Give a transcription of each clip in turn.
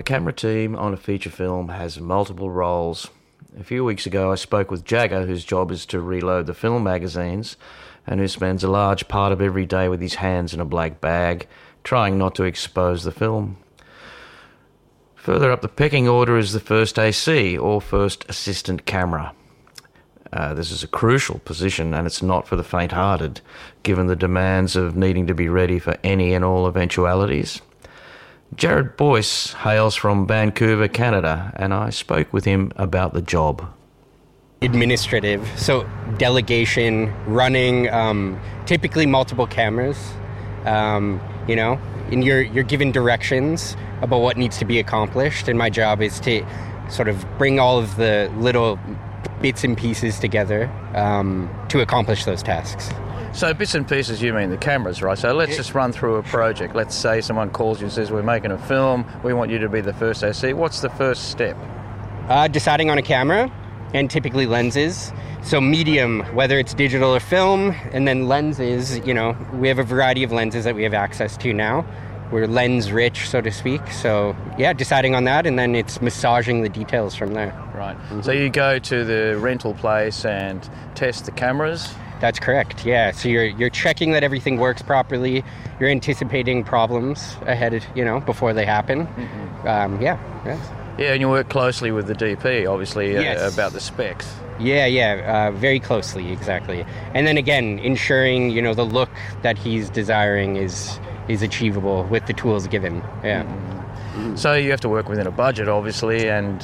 A camera team on a feature film has multiple roles. A few weeks ago I spoke with Jagger, whose job is to reload the film magazines and who spends a large part of every day with his hands in a black bag, trying not to expose the film. Further up the pecking order is the first AC, or first assistant camera. This is a crucial position, and it's not for the faint-hearted, given the demands of needing to be ready for any and all eventualities. Jared Boyce hails from Vancouver, Canada, and I spoke with him about the job. Administrative, so delegation, running typically multiple cameras, and you're given directions about what needs to be accomplished, and my job is to sort of bring all of the little bits and pieces together to accomplish those tasks. So bits and pieces, you mean the cameras, right? So let's just run through a project. Let's say someone calls you and says, we're making a film, we want you to be the first AC. What's the first step? Deciding on a camera, and typically lenses. So medium, whether it's digital or film, and then lenses, we have a variety of lenses that we have access to now. We're lens rich, so to speak. So yeah, deciding on that, and then it's massaging the details from there. Right. Mm-hmm. So you go to the rental place and test the cameras? That's correct, yeah. So you're checking that everything works properly. You're anticipating problems ahead, before they happen. Mm-hmm. Yes. Yeah, and you work closely with the DP, obviously, yes. About the specs. Yeah, very closely, exactly. And then again, ensuring, the look that he's desiring is achievable with the tools given, yeah. Mm-hmm. So you have to work within a budget, obviously, and...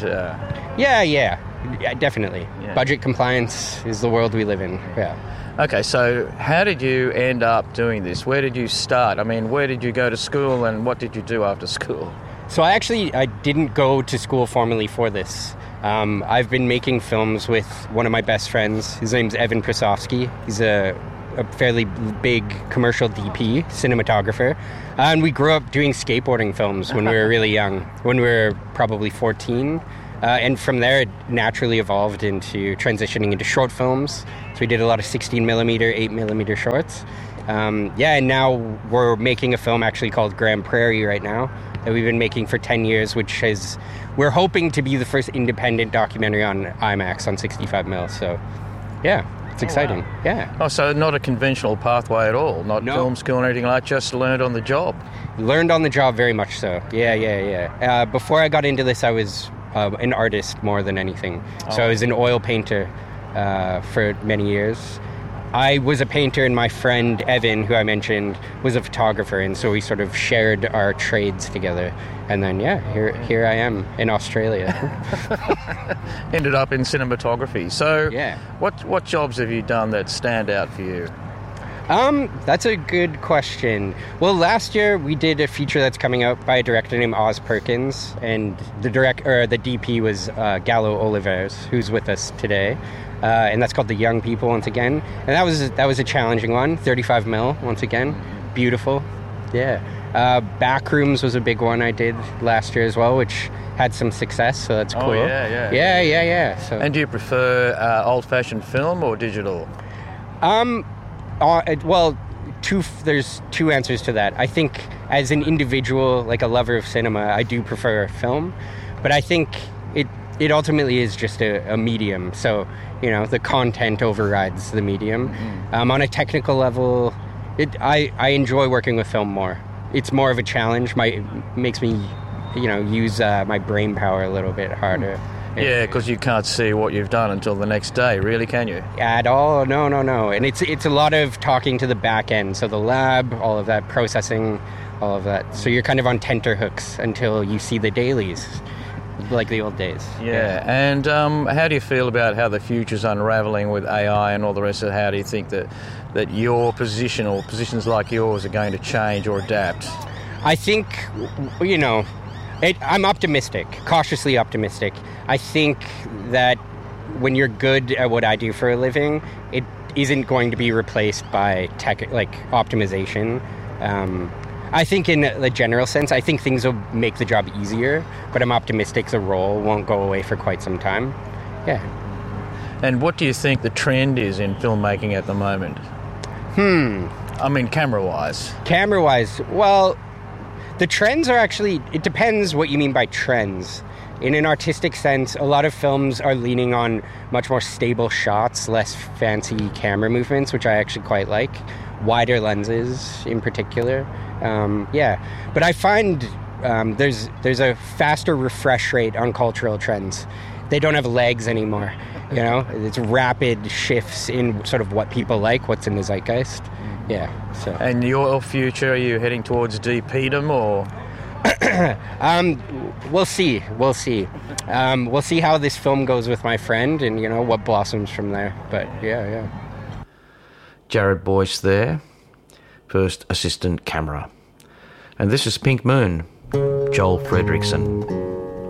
Yeah, definitely. Yeah. Budget compliance is the world we live in, yeah. Okay, so how did you end up doing this? Where did you start? I mean, where did you go to school and what did you do after school? So I didn't go to school formally for this. I've been making films with one of my best friends. His name's Evan Prasovsky. He's a fairly big commercial DP, cinematographer. And we grew up doing skateboarding films when we were really young, when we were probably 14. And from there, it naturally evolved into transitioning into short films. So we did a lot of 16mm, 8mm shorts. And now we're making a film actually called Grand Prairie right now that we've been making for 10 years, we're hoping to be the first independent documentary on IMAX on 65mm. So, yeah, it's exciting. Wow. Yeah. Oh, so not a conventional pathway at all? Not film school or anything like that, just learned on the job? Learned on the job, very much so. Yeah. Before I got into this, I was an artist more than anything. So I was an oil painter for many years. I was a painter, and my friend Evan, who I mentioned, was a photographer, and so we sort of shared our trades together. And then, here I am in Australia. Ended up in cinematography. So yeah. What jobs have you done that stand out for you? That's a good question. Well, last year we did a feature that's coming out by a director named Oz Perkins, and the DP was Gallo Olivers, who's with us today, and that's called The Young People once again. And that was a challenging one. 35mm once again, beautiful. Yeah. Backrooms was a big one I did last year as well, which had some success, so that's cool. Oh yeah. Yeah. So. And do you prefer old-fashioned film or digital? There's two answers to that. I think as an individual, like a lover of cinema, I do prefer film, but I think it ultimately is just a medium. So, the content overrides the medium. Mm-hmm. On a technical level, I enjoy working with film more. It's more of a challenge. Makes me, use my brain power a little bit harder. Yeah, because you can't see what you've done until the next day, really, can you? At all? No. And it's a lot of talking to the back end, so the lab, all of that, processing, all of that. So you're kind of on tenterhooks until you see the dailies, like the old days. Yeah. And how do you feel about how the future's unravelling with AI and all the rest of it? How do you think that your position or positions like yours are going to change or adapt? I think, I'm optimistic, cautiously optimistic. I think that when you're good at what I do for a living, it isn't going to be replaced by tech, like optimization. I think in the general sense, I think things will make the job easier, but I'm optimistic the role won't go away for quite some time. Yeah. And what do you think the trend is in filmmaking at the moment? I mean, camera-wise. Camera-wise, well, The trends are actually, it depends what you mean by trends. In an artistic sense, a lot of films are leaning on much more stable shots, less fancy camera movements, which I actually quite like. Wider lenses in particular. But I find there's a faster refresh rate on cultural trends. They don't have legs anymore, you know? It's rapid shifts in sort of what people like, what's in the zeitgeist. Yeah. So. And your future, are you heading towards DPdom or? We'll see. We'll see how this film goes with my friend and, you know, what blossoms from there. But yeah. Jared Boyce there, first assistant camera. And this is Pink Moon, Joel Fredrickson.